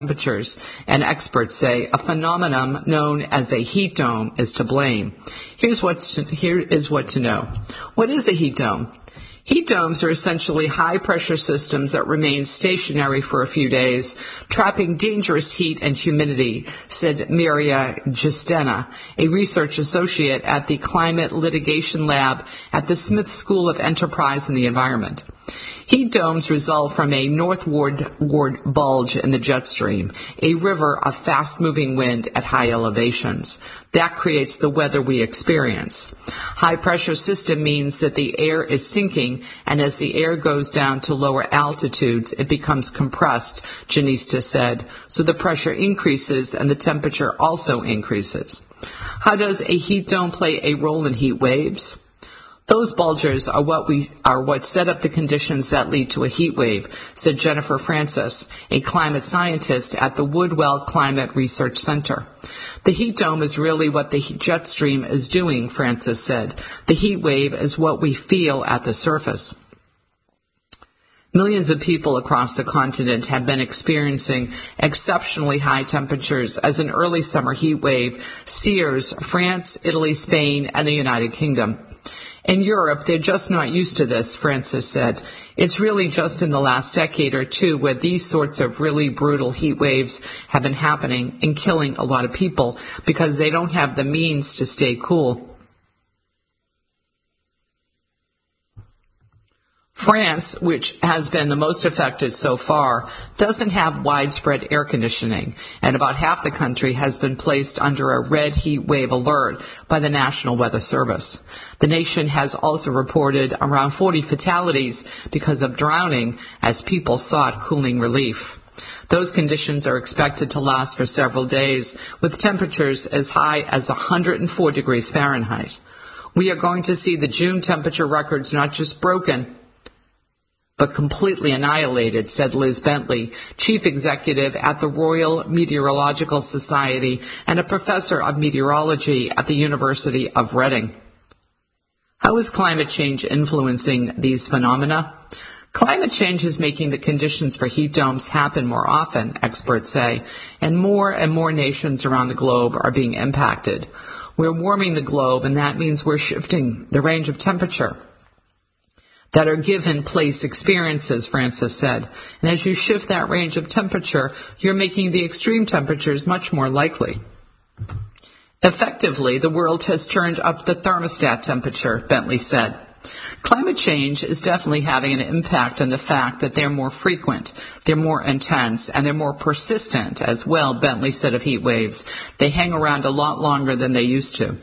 temperatures, and experts say a phenomenon known as a heat dome is to blame. Here is what to know. What is a heat dome? Heat domes are essentially high-pressure systems that remain stationary for a few days, trapping dangerous heat and humidity, said Miria Gistena, a research associate at the Climate Litigation Lab at the Smith School of Enterprise and the Environment. Heat domes result from a northward bulge in the jet stream, a river of fast-moving wind at high elevations. That creates the weather we experience. High-pressure system means that the air is sinking, and as the air goes down to lower altitudes, it becomes compressed, Janista said, so the pressure increases and the temperature also increases. How does a heat dome play a role in heat waves? Those bulges are what set up the conditions that lead to a heat wave, said Jennifer Francis, a climate scientist at the Woodwell Climate Research Center. The heat dome is really what the jet stream is doing, Francis said. The heat wave is what we feel at the surface. Millions of people across the continent have been experiencing exceptionally high temperatures as an early summer heat wave sears France, Italy, Spain, and the United Kingdom. In Europe, they're just not used to this, Francis said. It's really just in the last decade or two where these sorts of really brutal heat waves have been happening and killing a lot of people because they don't have the means to stay cool. France, which has been the most affected so far, doesn't have widespread air conditioning, and about half the country has been placed under a red heat wave alert by the National Weather Service. The nation has also reported around 40 fatalities because of drowning as people sought cooling relief. Those conditions are expected to last for several days, with temperatures as high as 104 degrees Fahrenheit. We are going to see the June temperature records not just broken, but completely annihilated, said Liz Bentley, chief executive at the Royal Meteorological Society and a professor of meteorology at the University of Reading. How is climate change influencing these phenomena? Climate change is making the conditions for heat domes happen more often, experts say, and more nations around the globe are being impacted. We're warming the globe, and that means we're shifting the range of temperature that are given place experiences, Francis said. And as you shift that range of temperature, you're making the extreme temperatures much more likely. Effectively, the world has turned up the thermostat temperature, Bentley said. Climate change is definitely having an impact on the fact that they're more frequent, they're more intense, and they're more persistent as well, Bentley said of heat waves. They hang around a lot longer than they used to.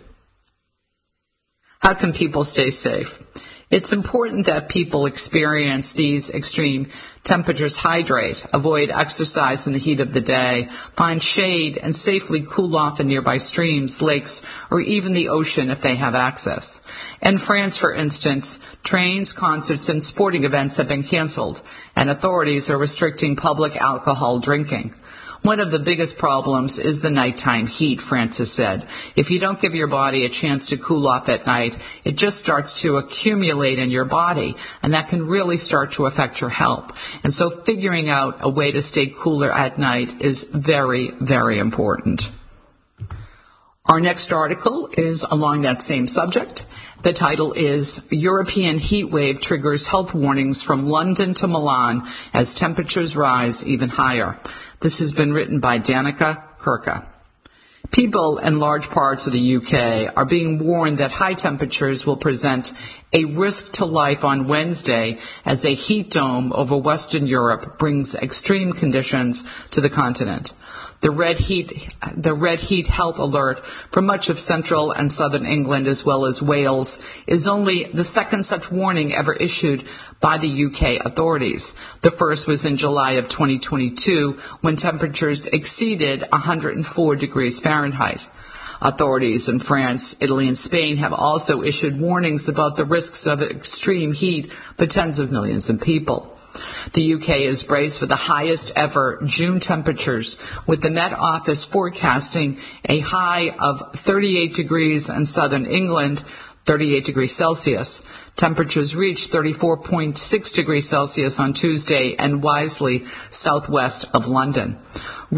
How can people stay safe? It's important that people experience these extreme temperatures, hydrate, avoid exercise in the heat of the day, find shade, and safely cool off in nearby streams, lakes, or even the ocean if they have access. In France, for instance, trains, concerts, and sporting events have been canceled, and authorities are restricting public alcohol drinking. One of the biggest problems is the nighttime heat, Francis said. If you don't give your body a chance to cool off at night, it just starts to accumulate in your body, and that can really start to affect your health. And so figuring out a way to stay cooler at night is very, very important. Our next article is along that same subject. The title is European Heat Wave Triggers Health Warnings from London to Milan as Temperatures Rise Even Higher. This has been written by Danica Kirka. People in large parts of the UK are being warned that high temperatures will present a risk to life on Wednesday as a heat dome over Western Europe brings extreme conditions to the continent. The red heat health alert for much of central and southern England as well as Wales is only the second such warning ever issued by the UK authorities. The first was in July of 2022 when temperatures exceeded 104 degrees Fahrenheit. Authorities in France, Italy, and Spain have also issued warnings about the risks of extreme heat for tens of millions of people. The UK is braced for the highest ever June temperatures, with the Met Office forecasting a high of 38 degrees in southern England, 38 degrees Celsius. Temperatures reached 34.6 degrees Celsius on Tuesday and Wisley, southwest of London.